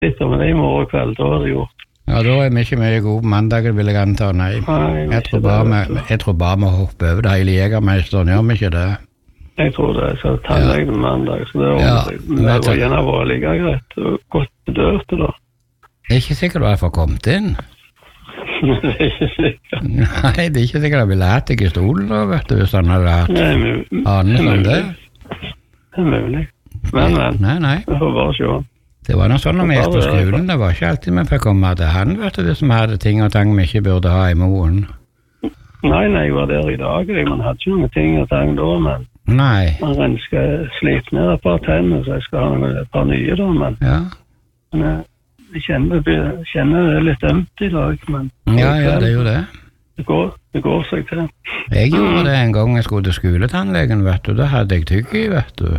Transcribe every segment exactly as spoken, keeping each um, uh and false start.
litt om det i morgen kveld, da er det gjort. Ja, da er vi ikke mye gode på mandagen, vil jeg anta, nei. Nei, jeg, tror bare vi, jeg tror bare vi hopper over det hele jegermeisteren, gjør vi ikke det? Jeg tror det, så tannlegen ja. mandag, så det, ja, det var gjerne bare like greit, og godt bedørt da. Det er ikke sikkert du har fått kommet inn. Det er ikke sikkert. Nei, det er ikke sikkert jeg ville hatt deg i stolen da, vet du, hvis han hadde hatt annen om det. Det er mulig. Men, men, nei, nei. Vi får bare se. Det var noe sånn når vi gikk på skolen, det var ikke alltid vi fikk komme til han, vet du, hvis vi hadde ting og tang vi ikke burde ha i moen. Nei, nei, jeg var der i dag, man hadde ikke noen ting og tang da, men nei. Man skal slipe ned et par tenner, så jeg skal ha et par nye da, men, ja. men jeg kjenner, jeg kjenner det litt ømt i dag, men ja, ja, det er jo det. Det går, det går seg til. Jeg gjorde det en gang jeg skulle til skoletannlegen, vet du, da hadde jeg tygg i, vet du.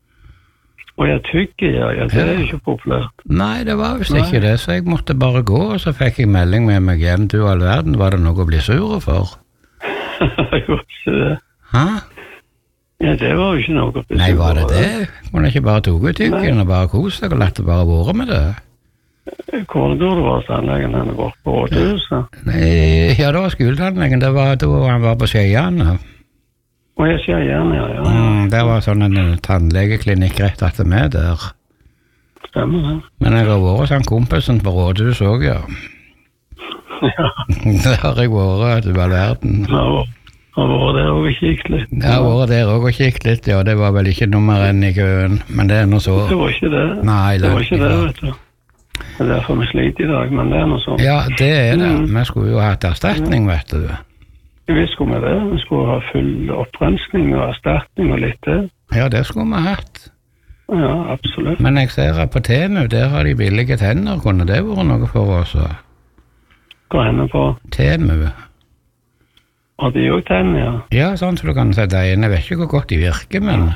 Og jeg tygger, ja, ja, det er jo ikke populært. Nei, det var visst ikke det, så jeg måtte bare gå, og så fikk jeg melding med meg hjem til all verden. Var det noe å bli sur for? Jeg var ikke det. Hæ? Ja, det var jo ikke noe å bli sur for. Nei, var det det? Kunne jeg ikke bare tog ut tyggen og bare kose deg og lette bare være med det? Hvor da det var tannlegen han var på rådhuset? Nei, ja, det var skoletannlegen, det var da han var på Skjeiane. Og jeg sier gjerne, ja, ja. Mm, det var sånn en tannlegeklinikk rett etter meg der. Stemmer det. Men jeg har vært sånn kompisen på rådhus også, ja. Ja. Der har jeg vært, du all verden. Ja, jeg har vært der og kikket litt. Jeg har vært der og kikket litt, ja. Det var vel ikke nummer en i køen, men det er noe så. Det var ikke det. Nei, det var ikke det, vet du. Det er derfor vi sliter i dag, men det er noe sånt. Ja, det er det. Mm. Vi skulle jo ha hatt erstatning, vet du. Vi skulle med det. Vi skulle ha full opprensning og erstatning og litt det. Ja, det skulle vi ha hatt. Ja, absolutt. Men jeg ser at på Temu, der har de billige tenner. Kunne det vært noe for oss? Hva hender på? Temu. Har de jo tenner, ja? Ja, sånn så du kan si det inn. Jeg vet ikke hvor godt de virker, men...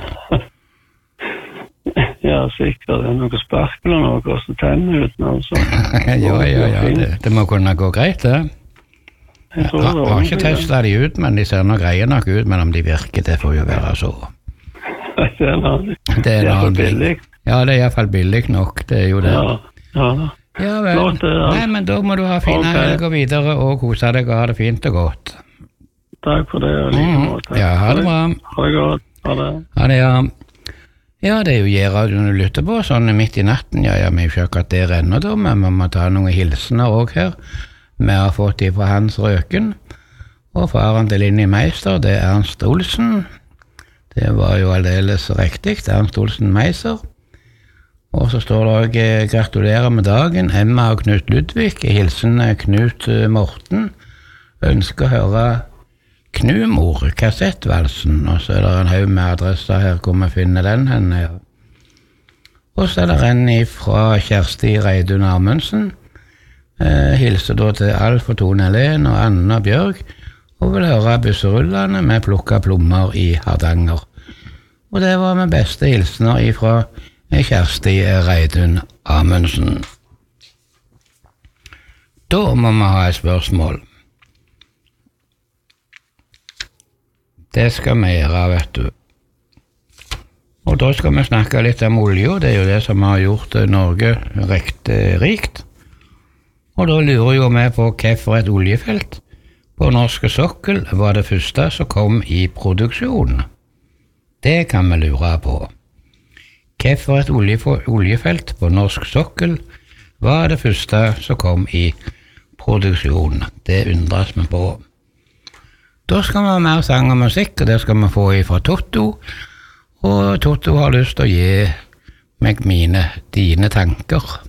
Ja, sikkert. Det er noe sparkel og noe, og så tenner ut noe. ja, ja, ja. Det, det må kunne gå greit, det. Jeg tror jeg har ikke testet de ut, men de ser noe greier nok ut, men om de virker, det får jo være så. Det er noe, det er noe billig. Ja, det er i hvert fall billig nok, det er jo det. Ja, ja. Ja vel. Nei, men da må du ha fine okay. helger videre og kose deg og ha det fint og godt. Takk for det, og like måte. Ja, ha det bra. Ha det godt, ha det. Ha det, ja. Ja, det er jo G-radioen du lytter på, sånn midt i natten. Ja, ja, vi er jo ikke akkurat der ennå da, men vi må ta noen hilsener også her. Vi har fått de fra Hans Røken, og faren til Linni Meister, det er Ernst Olsen. Det var jo aldeles riktig, Ernst Olsen Meiser. Og så står det også gratulerer med dagen, Emma og Knut Ludvig, hilsen Knut Morten, ønsker å høre Knumor, kassettvalsen, og så er det en haug med adresser her, hvor vi finner den henne. Og så er det en fra Kjersti Reidun Amundsen, eh, hilser da til Alf og Tone Helen og Anna Bjørg, og vil høre busserullene med plukka plommer i Hardanger. Og det var med beste hilsener ifra Kjersti Reidun Amundsen. Da må vi ha et spørsmål. Det skal vi gjøre, vet du. Og da skal vi snakke litt om olje, og det er jo det som har gjort Norge riktig rikt. Og da lurer jo vi på hvorfor et oljefelt på norske sokkel var det første som kom i produksjon. Det kan vi lure på. Hvorfor et oljefelt på norsk sokkel var det første som kom i produksjon. Det undres vi på. Da skal vi ha mer sang og musikk, og det skal vi få fra Totto. Og Totto har lyst til å gi meg mine, dine tanker.